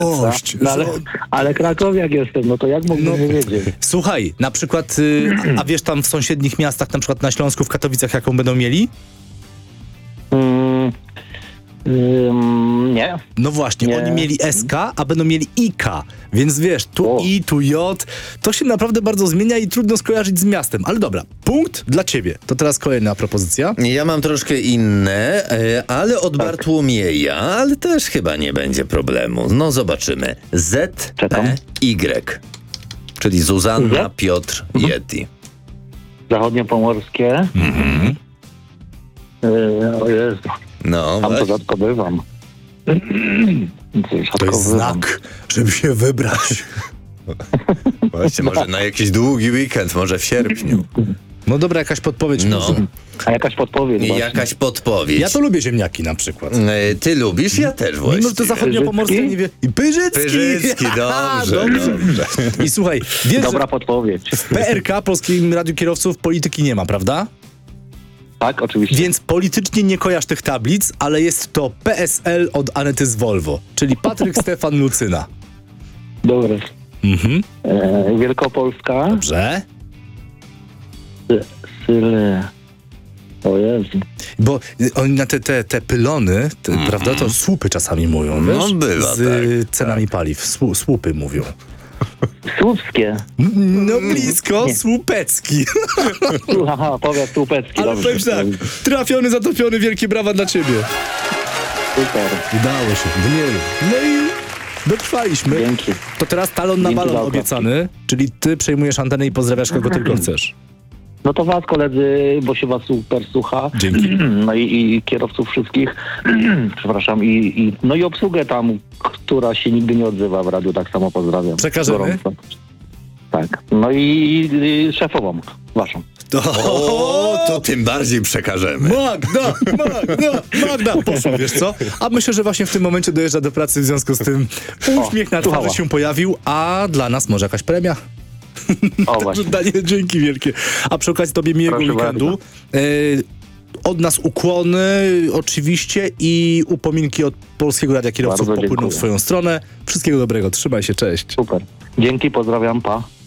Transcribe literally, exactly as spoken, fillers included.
Ość. No, ale, ale krakowiak jestem, no to jak mógłbym No, nie wiedzieć? Słuchaj, na przykład, y, a wiesz tam w sąsiednich miastach, na przykład na Śląsku, w Katowicach, jaką będą mieli? Mm, ym, nie. No właśnie, Nie. oni mieli S K, a będą mieli I K, więc wiesz, tu O. I, tu J, to się naprawdę bardzo zmienia i trudno skojarzyć z miastem. Ale dobra, punkt dla ciebie. To teraz kolejna propozycja. Ja mam troszkę inne, e, ale od Tak. Bartłomieja, ale też chyba nie będzie problemu. No zobaczymy. Z, Czekam. P, Y. Czyli Zuzanna, Z? Piotr, Mhm. Yeti. Zachodniopomorskie. Mhm. Yy, o Jezu, No tam to właśnie. rzadko bywam. Rzadko To jest bywam. znak, żeby się wybrać. Właśnie, może na jakiś długi weekend, może w sierpniu. No dobra, jakaś podpowiedź No. może. A jakaś podpowiedź I właśnie. jakaś podpowiedź. Ja to lubię ziemniaki na przykład. E, Ty lubisz? Ja też Mimo, że to właśnie. zachodniopomorskie nie wie. I Pyrzycki! Pyrzycki, dobrze, dobrze. I słuchaj, wiesz, Dobra że podpowiedź. w P R K, Polskim Radiu Kierowców, polityki nie ma, prawda? Tak, oczywiście. Więc politycznie nie kojarz tych tablic, ale jest to P S L od Anety z Volvo, czyli Patryk Stefan Lucyna. Dobra. Mhm. E, Wielkopolska. Dobrze. Sy- Syle. O Jezu. Bo y, oni na te, te, te pylony, te, prawda, to słupy czasami mówią, wiesz? No bywa, Z y, tak, cenami paliw. Słu, słupy mówią. Słupskie. No blisko, słupecki. Aha, powiat Słupecki. Ale dobrze. powiem ci tak, trafiony, zatopiony, wielkie brawa dla ciebie. Super. Udało się. Nie. No i dotrwaliśmy. Dzięki. To teraz talon na Dzięki balon za okazję. obiecany, czyli ty przejmujesz antenę i pozdrawiasz kogo tylko chcesz. No to was koledzy, bo się was super słucha. Dzięki. No i, i kierowców wszystkich, przepraszam, i, i no i obsługę tam, która się nigdy nie odzywa w radiu, tak samo pozdrawiam. Przekażemy? Gorąco. Tak. No i, i szefową, waszą. O, to tym bardziej przekażemy. Magda, Magda, Magda! Poszło, wiesz co? A myślę, że właśnie w tym momencie dojeżdża do pracy, w związku z tym uśmiech na twarzy słuchała. się pojawił, a dla nas może jakaś premia. O właśnie. Daniel, dzięki wielkie. A przy okazji tobie miłego Proszę weekendu. E, od nas ukłony oczywiście i upominki od Polskiego Radia Kierowców Bardzo popłyną w dziękuję. swoją stronę. Wszystkiego dobrego, trzymaj się, cześć. Super. Dzięki, pozdrawiam, pa.